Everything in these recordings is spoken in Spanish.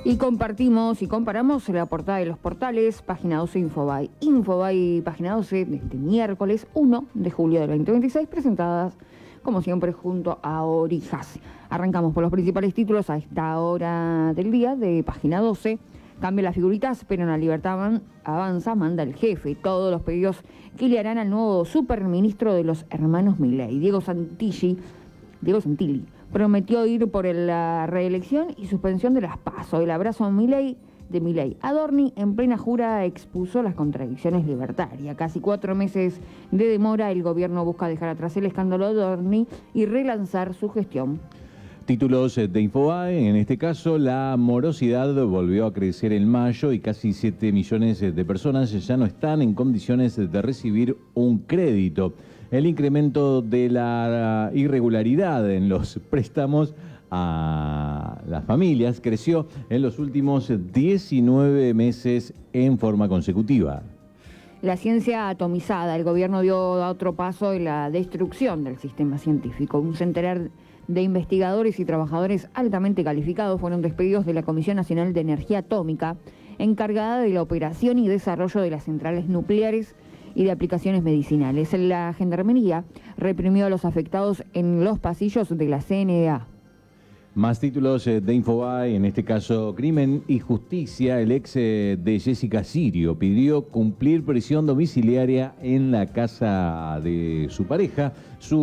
Y compartimos y comparamos la portada de los portales, página 12 Infobae. Infobae, página 12, de este miércoles 1 de julio del 2026, presentadas, como siempre, junto a Orijas. Arrancamos por los principales títulos a esta hora del día de página 12. Cambia las figuritas, pero en la libertad avanza, manda el jefe. Todos los pedidos que le harán al nuevo superministro de los hermanos Milei, Diego Santilli, prometió ir por la reelección y suspensión de las PASO. El abrazo a Milei de Milei. Adorni, en plena jura, expuso las contradicciones libertarias. Casi 4 meses de demora, el gobierno busca dejar atrás el escándalo de Adorni y relanzar su gestión. Títulos de Infobae, en este caso, la morosidad volvió a crecer en mayo y casi 7 millones de personas ya no están en condiciones de recibir un crédito. El incremento de la irregularidad en los préstamos a las familias creció en los últimos 19 meses en forma consecutiva. La ciencia atomizada. El gobierno dio otro paso en la destrucción del sistema científico. Un centenar de investigadores y trabajadores altamente calificados fueron despedidos de la Comisión Nacional de Energía Atómica, encargada de la operación y desarrollo de las centrales nucleares y de aplicaciones medicinales. La Gendarmería reprimió a los afectados en los pasillos de la CNA. Más títulos de Infobae, en este caso Crimen y Justicia. El ex de Jessica Sirio pidió cumplir prisión domiciliaria en la casa de su pareja,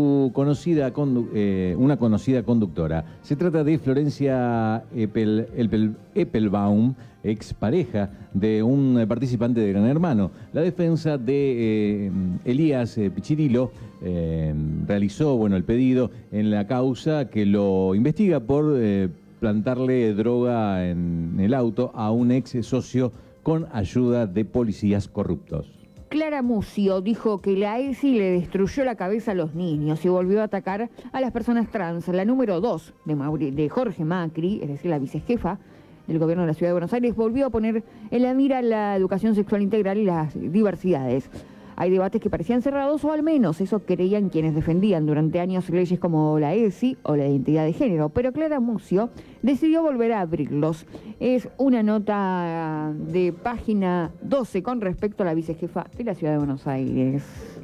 una conocida conductora. Se trata de Florencia Eppelbaum, expareja de un participante de Gran Hermano. La defensa de Elías Pichirilo realizó el pedido en la causa que lo investiga por plantarle droga en el auto a un ex socio con ayuda de policías corruptos. Clara Mucio dijo que la ESI le destruyó la cabeza a los niños y volvió a atacar a las personas trans. La número 2 de Jorge Macri, es decir, la vicejefa del gobierno de la Ciudad de Buenos Aires, volvió a poner en la mira la educación sexual integral y las diversidades. Hay debates que parecían cerrados, o al menos eso creían quienes defendían durante años leyes como la ESI o la identidad de género, pero Clara Mucio decidió volver a abrirlos. Es una nota de página 12 con respecto a la vicejefa de la Ciudad de Buenos Aires.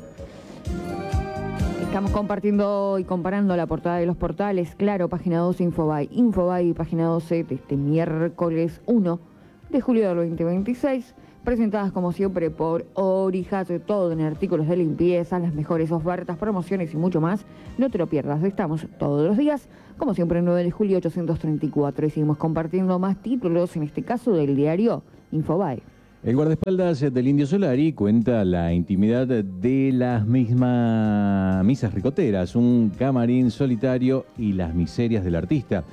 Estamos compartiendo y comparando la portada de los portales. Claro, página 12 Infobae. Infobae, página 12 de este miércoles 1 de julio del 2026. Presentadas como siempre por Orijas, todo en artículos de limpieza, las mejores ofertas, promociones y mucho más. No te lo pierdas, estamos todos los días, como siempre, el 9 de julio 834. Y seguimos compartiendo más títulos, en este caso del diario Infobae. El guardaespaldas del Indio Solari cuenta la intimidad de las mismas misas ricoteras, un camarín solitario y las miserias del artista.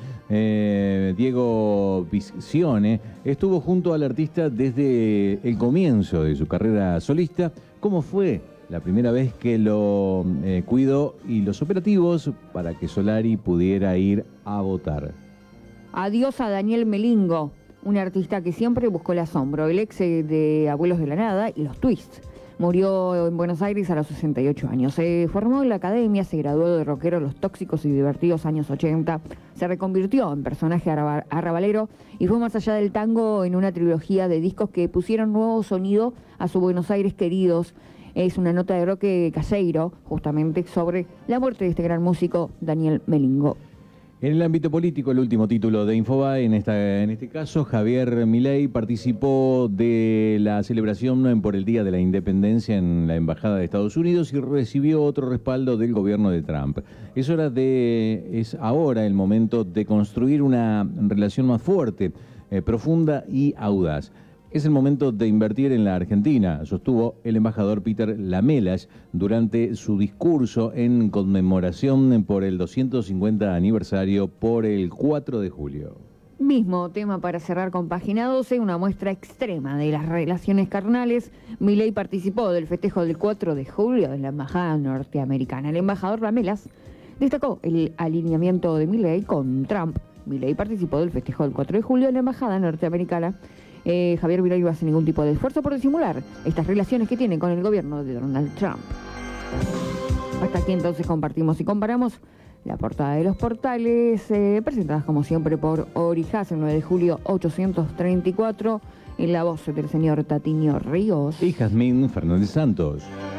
Diego Visione estuvo junto al artista desde el comienzo de su carrera solista. ¿Cómo fue la primera vez que lo cuidó y los operativos para que Solari pudiera ir a votar? Adiós a Daniel Melingo, un artista que siempre buscó el asombro, el ex de Abuelos de la Nada y los Twists. Murió en Buenos Aires a los 68 años. Se formó en la academia, se graduó de rockero Los Tóxicos y Divertidos años 80, se reconvirtió en personaje arrabalero y fue más allá del tango en una trilogía de discos que pusieron nuevo sonido a su Buenos Aires queridos. Es una nota de rock casero, justamente sobre la muerte de este gran músico, Daniel Melingo. En el ámbito político, el último título de Infobae, en este caso, Javier Milei participó de la celebración por el Día de la Independencia en la Embajada de Estados Unidos y recibió otro respaldo del gobierno de Trump. Es ahora el momento de construir una relación más fuerte, profunda y audaz. Es el momento de invertir en la Argentina, sostuvo el embajador Peter Lamelas durante su discurso en conmemoración por el 250 aniversario por el 4 de julio. Mismo tema para cerrar con página 12, una muestra extrema de las relaciones carnales. Milei participó del festejo del 4 de julio en la embajada norteamericana. El embajador Lamelas destacó el alineamiento de Milei con Trump. Milei participó del festejo del 4 de julio en la embajada norteamericana. Javier Milei no hace ningún tipo de esfuerzo por disimular estas relaciones que tiene con el gobierno de Donald Trump. Hasta aquí entonces compartimos y comparamos La portada de los portales, presentadas como siempre por Orijas, el 9 de julio 834, en la voz del señor Tatiño Ríos y Jazmín Fernández Santos.